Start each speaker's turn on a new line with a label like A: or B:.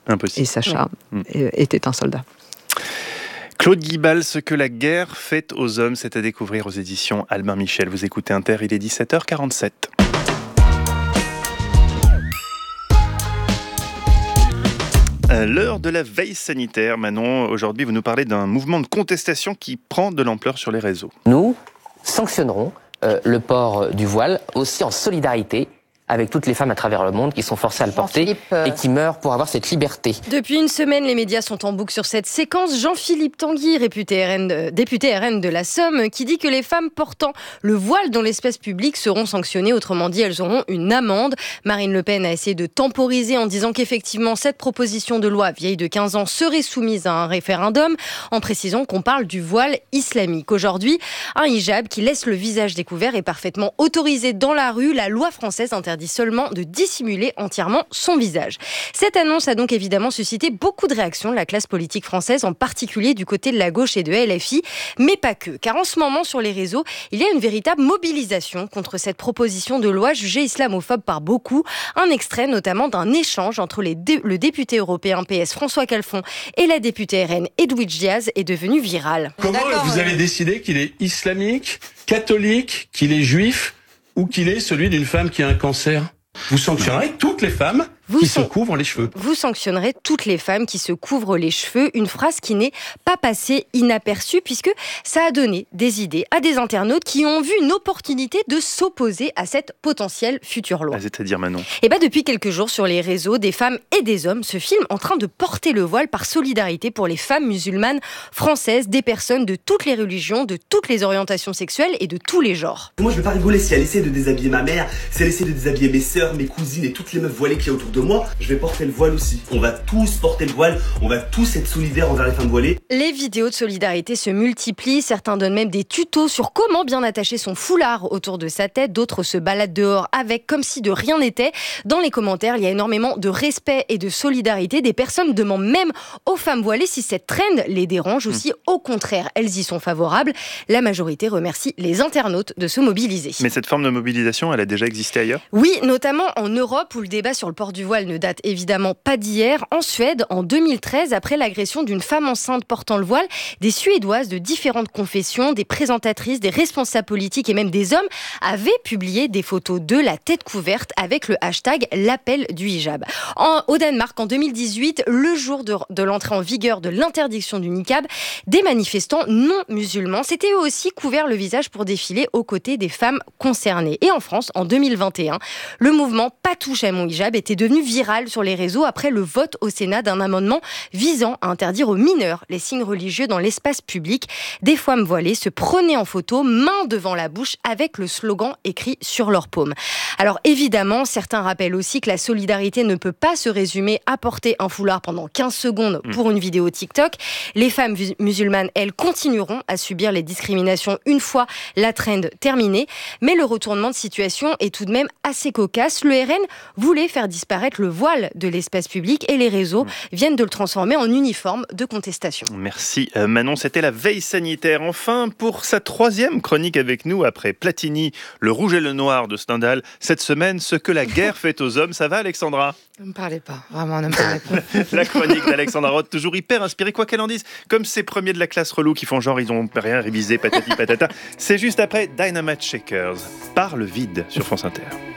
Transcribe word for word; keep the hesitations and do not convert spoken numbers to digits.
A: Impossible.
B: Et Sacha
A: Mmh.
B: était un soldat.
A: Claude Guibal, ce que la guerre fait aux hommes, c'est à découvrir aux éditions Albin Michel. Vous écoutez Inter, il est dix-sept heures quarante-sept. L'heure de la veille sanitaire. Manon, aujourd'hui, vous nous parlez d'un mouvement de contestation qui prend de l'ampleur sur les réseaux.
C: Nous sanctionnerons euh, le port du voile aussi en solidarité avec toutes les femmes à travers le monde qui sont forcées à le porter euh... et qui meurent pour avoir cette liberté.
D: Depuis une semaine, les médias sont en boucle sur cette séquence. Jean-Philippe Tanguy, réputé R N de, député R N de la Somme, qui dit que les femmes portant le voile dans l'espace public seront sanctionnées. Autrement dit, elles auront une amende. Marine Le Pen a essayé de temporiser en disant qu'effectivement, cette proposition de loi vieille de quinze ans serait soumise à un référendum, en précisant qu'on parle du voile islamique. Aujourd'hui, un hijab qui laisse le visage découvert est parfaitement autorisé dans la rue. La loi française interdit dit seulement de dissimuler entièrement son visage. Cette annonce a donc évidemment suscité beaucoup de réactions de la classe politique française, en particulier du côté de la gauche et de L F I, mais pas que, car en ce moment sur les réseaux, il y a une véritable mobilisation contre cette proposition de loi jugée islamophobe par beaucoup. Un extrait notamment d'un échange entre les dé- le député européen P S François Calfon et la députée R N Edwidge Diaz est devenu viral.
E: Comment vous allez décider qu'il est islamique, catholique, qu'il est juif ou qu'il est celui d'une femme qui a un cancer? Vous sanctionnerez toutes les femmes
D: Vous
E: qui
D: san-
E: se couvrent les cheveux.
D: Vous sanctionnerez toutes les femmes qui se couvrent les cheveux, une phrase qui n'est pas passée inaperçue puisque ça a donné des idées à des internautes qui ont vu une opportunité de s'opposer à cette potentielle future loi.
A: Ah, c'est-à-dire Manon.
D: Et bah depuis quelques jours sur les réseaux, des femmes et des hommes se filment en train de porter le voile par solidarité pour les femmes musulmanes françaises, des personnes de toutes les religions, de toutes les orientations sexuelles et de tous les genres.
F: Moi je vais pas rigoler si elle essaie de déshabiller ma mère, si elle essaie de déshabiller mes sœurs, mes cousines et toutes les meufs voilées qu'il y a autour de moi, je vais porter le voile aussi. On va tous porter le voile, on va tous être solidaires envers les femmes voilées.
D: Les vidéos de solidarité se multiplient, certains donnent même des tutos sur comment bien attacher son foulard autour de sa tête, d'autres se baladent dehors avec comme si de rien n'était. Dans les commentaires, il y a énormément de respect et de solidarité. Des personnes demandent même aux femmes voilées si cette trend les dérange ou si au contraire elles y sont favorables. La majorité remercie les internautes de se mobiliser.
A: Mais cette forme de mobilisation, elle a déjà existé ailleurs ?
D: Oui, notamment en Europe où le débat sur le port du voile ne date évidemment pas d'hier. En Suède, en deux mille treize, après l'agression d'une femme enceinte portant le voile, des Suédoises de différentes confessions, des présentatrices, des responsables politiques et même des hommes avaient publié des photos de la tête couverte avec le hashtag l'appel du hijab. En, au Danemark, en deux mille dix-huit, le jour de, de l'entrée en vigueur de l'interdiction du niqab, des manifestants non musulmans s'étaient eux aussi couverts le visage pour défiler aux côtés des femmes concernées. Et en France, en deux mille vingt et un, le mouvement Pas touche à mon hijab était devenu viral sur les réseaux après le vote au Sénat d'un amendement visant à interdire aux mineurs les signes religieux dans l'espace public. Des femmes voilées se prenaient en photo, main devant la bouche, avec le slogan écrit sur leur paume. Alors évidemment, certains rappellent aussi que la solidarité ne peut pas se résumer à porter un foulard pendant quinze secondes pour une vidéo TikTok. Les femmes musulmanes, elles, continueront à subir les discriminations une fois la trend terminée. Mais le retournement de situation est tout de même assez cocasse. Le R N voulait faire disparaître le voile de l'espace public et les réseaux viennent de le transformer en uniforme de contestation.
A: Merci Manon, c'était la veille sanitaire. Enfin, pour sa troisième chronique avec nous, après Platini, le rouge et le noir de Stendhal, cette semaine, ce que la guerre fait aux hommes. Ça va Alexandra ?
B: Ne me parlez pas, vraiment ne me parlez pas.
A: La chronique d'Alexandra Roth, toujours hyper inspirée, quoi qu'elle en dise. Comme ces premiers de la classe relou qui font genre ils ont rien révisé, patati patata. C'est juste après Dynamite Shakers, par le vide sur France Inter.